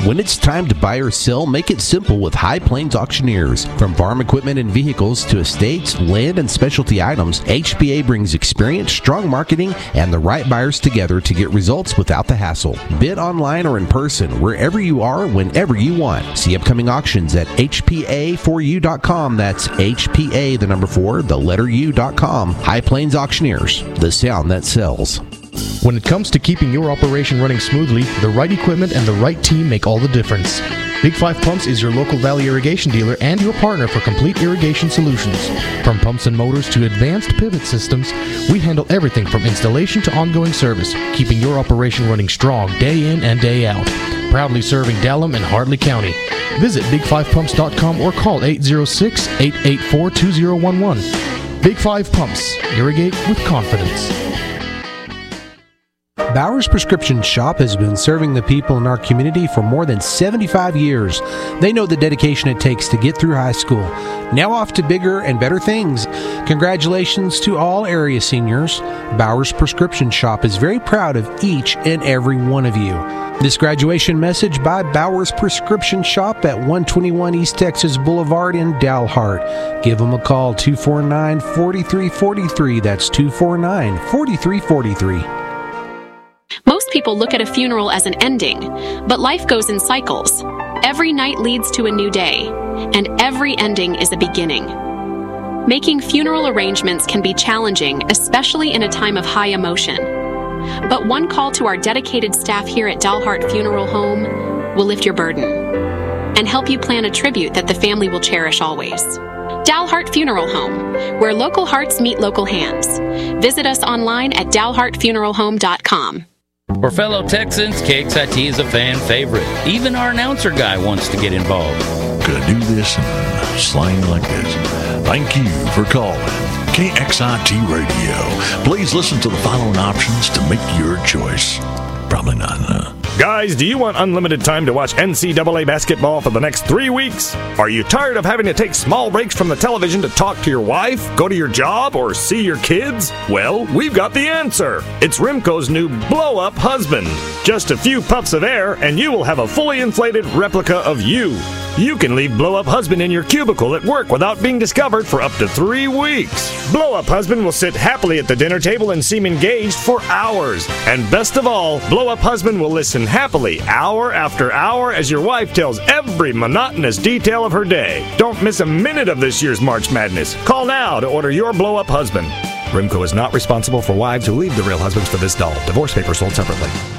When it's time to buy or sell, make it simple with High Plains Auctioneers. From farm equipment and vehicles to estates, land, and specialty items, HPA brings experience, strong marketing, and the right buyers together to get results without the hassle. Bid online or in person, wherever you are, whenever you want. See upcoming auctions at HPA4U.com. That's HPA, the number 4, the letter U.com. High Plains Auctioneers, the sound that sells. When it comes to keeping your operation running smoothly, the right equipment and the right team make all the difference. Big 5 Pumps is your local Valley irrigation dealer and your partner for complete irrigation solutions. From pumps and motors to advanced pivot systems, we handle everything from installation to ongoing service, keeping your operation running strong day in and day out. Proudly serving Dallam and Hartley County. Visit big5pumps.com or call 806-884-2011. Big 5 Pumps. Irrigate with confidence. Bowers Prescription Shop has been serving the people in our community for more than 75 years. They know the dedication it takes to get through high school. Now off to bigger and better things. Congratulations to all area seniors. Bowers Prescription Shop is very proud of each and every one of you. This graduation message by Bowers Prescription Shop at 121 East Texas Boulevard in Dalhart. Give them a call, 249-4343. That's 249-4343. Most people look at a funeral as an ending, but life goes in cycles. Every night leads to a new day, and every ending is a beginning. Making funeral arrangements can be challenging, especially in a time of high emotion. But one call to our dedicated staff here at Dalhart Funeral Home will lift your burden and help you plan a tribute that the family will cherish always. Dalhart Funeral Home, where local hearts meet local hands. Visit us online at dalhartfuneralhome.com. For fellow Texans, KXIT is a fan favorite. Even our announcer guy wants to get involved. Could I do this in slang like this? Thank you for calling KXIT Radio. Please listen to the following options to make your choice. Probably not enough. Guys, do you want unlimited time to watch NCAA basketball for the next 3 weeks? Are you tired of having to take small breaks from the television to talk to your wife, go to your job, or see your kids? Well, we've got the answer. It's Rimco's new Blow Up Husband. Just a few puffs of air, and you will have a fully inflated replica of you. You can leave Blow Up Husband in your cubicle at work without being discovered for up to 3 weeks. Blow Up Husband will sit happily at the dinner table and seem engaged for hours. And best of all, Blow Up Husband will listen happily hour after hour as your wife tells every monotonous detail of her day. Don't miss a minute of this year's March Madness. Call now to order your Blow Up Husband. Rimco is not responsible for wives who leave the real husbands for this doll. Divorce papers sold separately.